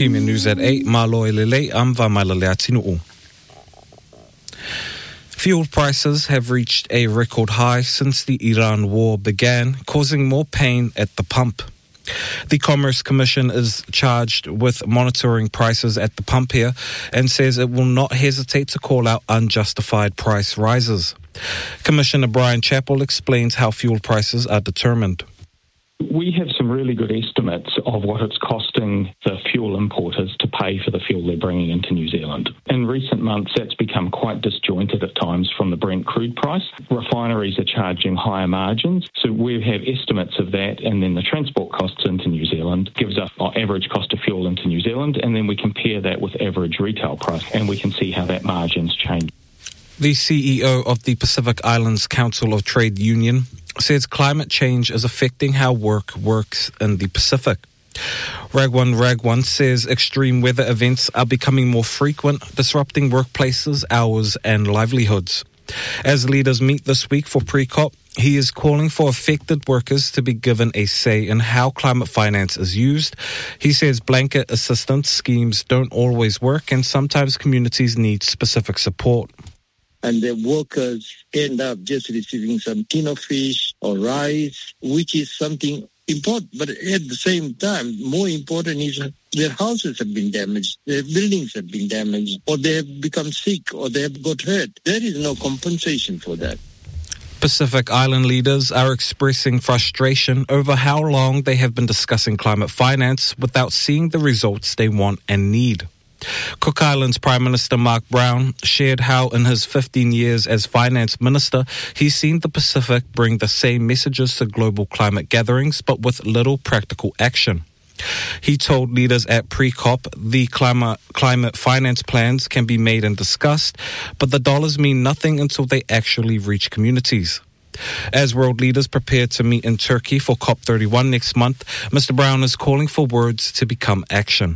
PMN News at 8, Malo Elele, Amva Malale Atinu'u. Fuel prices have reached a record high since the Iran war began, causing more pain at the pump. The Commerce Commission is charged with monitoring prices at the pump here and says it will not hesitate to call out unjustified price rises. Commissioner Brian Chappell explains how fuel prices are determined. We have some really good estimates of what it's costing the fuel importers to pay for the fuel they're bringing into New Zealand. In recent months, that's become quite disjointed at times from the Brent crude price. Refineries are charging higher margins, so we have estimates of that, and then the transport costs into New Zealand gives us our average cost of fuel into New Zealand, and then we compare that with average retail price, and we can see how that margin's changed. The CEO of the Pacific Islands Council of Trade Union says climate change is affecting how work works in the Pacific. Ragwan says extreme weather events are becoming more frequent, disrupting workplaces, hours and livelihoods. As leaders meet this week for pre-COP, he is calling for affected workers to be given a say in how climate finance is used. He says blanket assistance schemes don't always work and sometimes communities need specific support. And the workers end up just receiving some tin of fish or rice, which is something important. But at the same time, more important is their houses have been damaged, their buildings have been damaged, or they have become sick, or they have got hurt. There is no compensation for that. Pacific Island leaders are expressing frustration over how long they have been discussing climate finance without seeing the results they want and need. Cook Islands Prime Minister Mark Brown shared how in his 15 years as finance minister, he's seen the Pacific bring the same messages to global climate gatherings, but with little practical action. He told leaders at pre-COP the climate finance plans can be made and discussed, but the dollars mean nothing until they actually reach communities. As world leaders prepare to meet in Turkey for COP31 next month, Mr. Brown is calling for words to become action.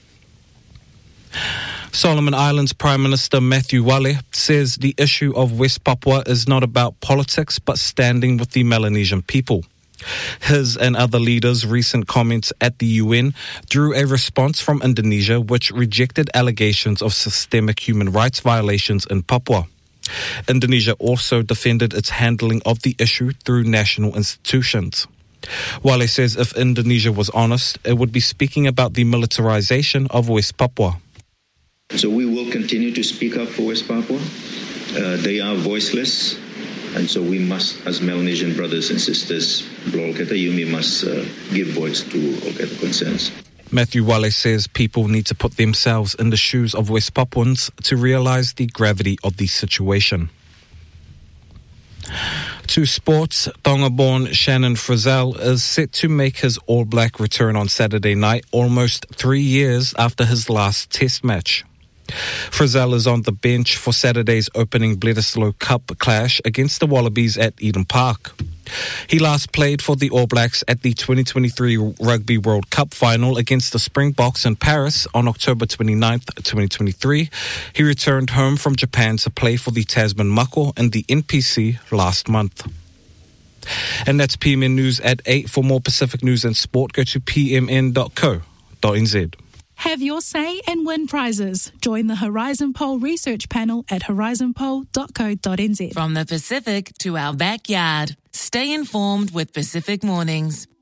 Solomon Islands Prime Minister Matthew Wale says the issue of West Papua is not about politics but standing with the Melanesian people. His and other leaders' recent comments at the UN drew a response from Indonesia, which rejected allegations of systemic human rights violations in Papua. Indonesia also defended its handling of the issue through national institutions. Wale says if Indonesia was honest, it would be speaking about the militarization of West Papua. So we will continue to speak up for West Papua. They are voiceless, and so we must, as Melanesian brothers and sisters, Olketa Yumi must give voice to Olketa concerns. Matthew Wale says people need to put themselves in the shoes of West Papuans to realize the gravity of the situation. To sports, Tonga-born Shannon Frizzell is set to make his All Black return on Saturday night, almost 3 years after his last Test match. Frizzell is on the bench for Saturday's opening Bledisloe Cup clash against the Wallabies at Eden Park. He last played for the All Blacks at the 2023 Rugby World Cup final against the Springboks in Paris on October 29th, 2023. He returned home from Japan to play for the Tasman Mako in the NPC last month. And that's PMN News at 8. For more Pacific news and sport, go to pmn.co.nz. Have your say and win prizes. Join the Horizon Poll research panel at horizonpoll.co.nz. From the Pacific to our backyard, stay informed with Pacific Mornings.